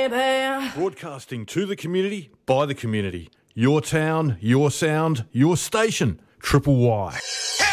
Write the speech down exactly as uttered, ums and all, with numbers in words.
baby. Broadcasting to the community, by the community. Your town, your sound, your station. Triple Y.